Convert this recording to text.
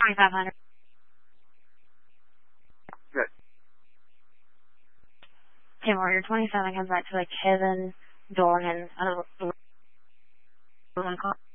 2500. Good. Okay, Warrior 27 comes back to like Kevin Dorhan. I don't know. Call.